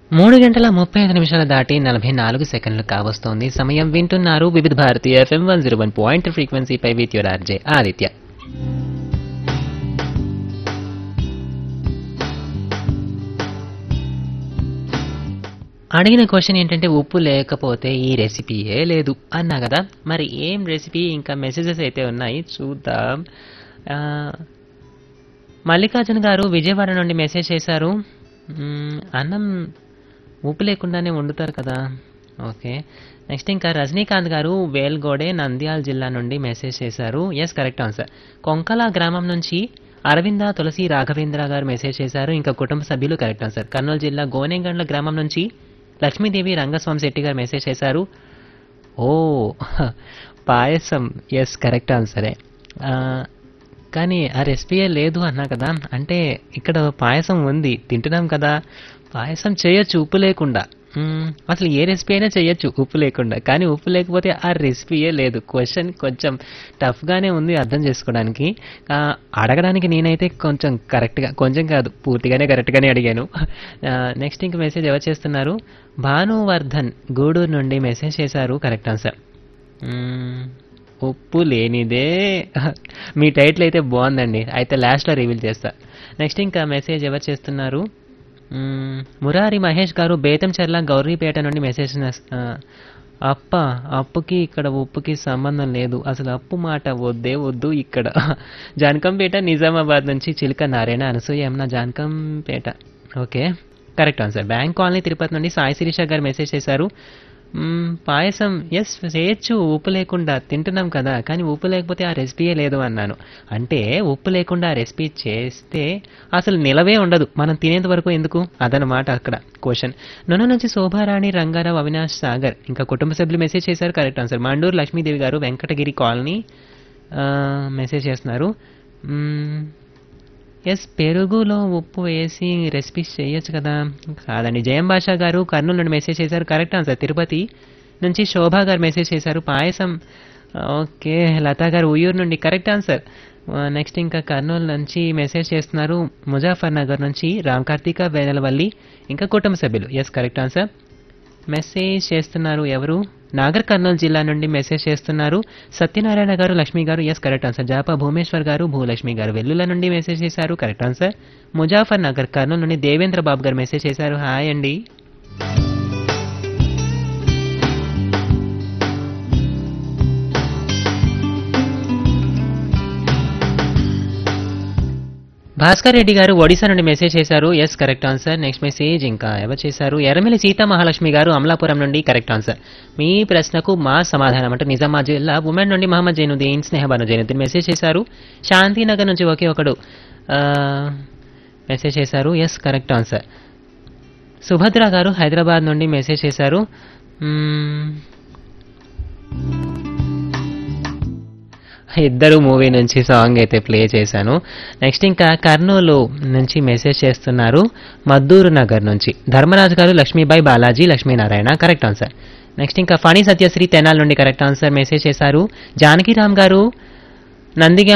3 గంటల 35 నిమిషాలు దాటి 44 సెకండ్లు కావస్తోంది. సమయం వింటున్నారు వివిధ Bharati FM 101.3 ఫ్రీక్వెన్సీపై with your RJ Aditya. అడిగిన క్వశ్చన్ ఏంటంటే ఉప్పు లేకపోతే ఈ రెసిపీయే లేదు అన్నా కదా. మరి ఏం రెసిపీ, ఇంకా మెసేజెస్ అయితే ఉన్నాయి చూద్దాం. ఆ, మల్లికార్జున గారు విజయవాడ నుండి మెసేజ్ చేశారు. అన్నం ఉప్పు లేకుండానే వండుతారు కదా. ఓకే. నెక్స్ట్ ఇంకా రజనీకాంత్ గారు వేల్గోడే నంద్యాల జిల్లా నుండి మెసేజ్ చేశారు. Yes, correct answer. కొంకల గ్రామం నుంచి అరవింద తులసి రాఘవేంద్ర గారు మెసేజ్ చేశారు. ఇంకా కుటుంబ సభ్యులు కరెక్ట్ ఆన్సర్. కర్నూలు జిల్లా గోనెగండ్ల గ్రామం నుంచి లక్ష్మీదేవి రంగస్వామి శెట్టి గారు మెసేజ్ చేశారు. ఓ పాయసం, ఎస్ కరెక్ట్ ఆన్సరే. ఆ, కానీ ఆ రెసిపీయే లేదు అన్నా కదా. అంటే ఇక్కడ పాయసం ఉంది, తింటున్నాం కదా. పాయసం చేయొచ్చు ఉప్పు లేకుండా. అసలు ఏ రెసిపీ అయినా చేయొచ్చు ఉప్పు లేకుండా, కానీ ఉప్పు లేకపోతే ఆ రెసిపీయే లేదు. క్వశ్చన్ కొంచెం టఫ్గానే ఉంది అర్థం చేసుకోవడానికి. అడగడానికి నేనైతే కొంచెం కరెక్ట్గా, కొంచెం కాదు పూర్తిగానే కరెక్ట్గానే అడిగాను. నెక్స్ట్ ఇంక మెసేజ్ ఎవరు చేస్తున్నారు? భానువర్ధన్ గూడూరు నుండి మెసేజ్ చేశారు. Correct answer. ఉప్పు లేనిదే. మీ టైటిల్ అయితే బాగుందండి, అయితే లాస్ట్లో రివీల్ చేస్తా. నెక్స్ట్ ఇంకా మెసేజ్ ఎవరు చేస్తున్నారు? మురారి మహేష్ గారు బేతంచెర్ల గౌరీపేట నుండి మెసేజ్. అప్పుకి ఇక్కడ ఉప్పుకి సంబంధం లేదు, అసలు అప్పు మాట వద్దే వద్దు ఇక్కడ. జానకంపేట నిజామాబాద్ నుంచి చిలుక Narayana Anasuya Yamuna Janakampet. Okay, correct answer. Bank colony Tirupati నుండి సాయి శిరీష గారు మెసేజ్ చేశారు. పాయసం ఎస్ చేయొచ్చు ఉప్పు లేకుండా, తింటున్నాం కదా. కానీ ఉప్పు లేకపోతే ఆ రెసిపీయే లేదు అన్నాను. అంటే ఉప్పు లేకుండా ఆ రెసిపీ చేస్తే అసలు నిలవే ఉండదు, మనం తినేంత వరకు ఎందుకు, అదనమాట అక్కడ క్వశ్చన్. నన్ను నుంచి శోభారాణి రంగారావు అవినాష్ సాగర్ ఇంకా కుటుంబ సభ్యులు మెసేజ్ చేశారు. Correct answer. మండూరు లక్ష్మీదేవి గారు వెంకటగిరి కాలనీ మెసేజ్ చేస్తున్నారు. ఎస్, పెరుగులో ఉప్పు వేసి రెసిపీస్ చేయొచ్చు కదా. కాదండి. జయం భాషా గారు కర్నూలు నుండి మెసేజ్ చేశారు. Correct answer. తిరుపతి నుంచి శోభా గారు మెసేజ్ చేశారు. పాయసం. ఓకే. లతా గారు ఉయ్యూరు నుండి కరెక్ట్ ఆన్సర్. నెక్స్ట్ ఇంకా కర్నూలు నుంచి మెసేజ్ చేస్తున్నారు. ముజాఫర్ నగర్ నుంచి రామ్ కార్తీక వేనలవల్లి ఇంకా కుటుంబ సభ్యులు. Yes, correct answer. మెసేజ్ చేస్తున్నారు ఎవరు? నాగర్ కర్నూలు జిల్లా నుండి మెసేజ్ చేస్తున్నారు సత్యనారాయణ గారు లక్ష్మి గారు. Yes, correct answer. జాపా భూమేశ్వర్ గారు భూలక్ష్మి గారు వెల్లుల నుండి మెసేజ్ చేశారు. Correct answer. ముజాఫర్ నగర్ కర్నూలు నుండి దేవేంద్ర బాబు గారు మెసేజ్ చేశారు. హాయ్ అండి. భాస్కర్ రెడ్డి గారు ఒడిశా నుండి మెసేజ్ చేశారు. Yes, correct answer. Next message ఇంకా ఎవరు చేశారు? ఎర్రమిల్లి సీతా మహాలక్ష్మి గారు అమలాపురం నుండి కరెక్ట్ ఆన్సర్. మీ ప్రశ్నకు మా సమాధానం అంటే నిజామాబాద్ జిల్లా ఉమెన్ నుండి మహమ్మద్ జైనుద్దీన్ స్నేహబాను జైనుద్దీన్ మెసేజ్ చేశారు. శాంతినగర్ నుంచి ఒకే ఒకడు మెసేజ్ చేశారు. Yes, correct answer. సుభద్ర గారు హైదరాబాద్ నుండి మెసేజ్ చేశారు. ఇద్దరు మూవీ నుంచి సాంగ్ అయితే ప్లే చేశాను. నెక్స్ట్ ఇంకా కర్నూలు నుంచి మెసేజ్ చేస్తున్నారు. మద్దూరు నగర్ నుంచి ధర్మరాజు గారు Lakshmibai Balaji Lakshminarayana correct answer. Next ఇంకా ఫణి సత్యశ్రీ తెనాల్ నుండి కరెక్ట్ ఆన్సర్ మెసేజ్ చేశారు. జానకిరామ్ గారు నందిగా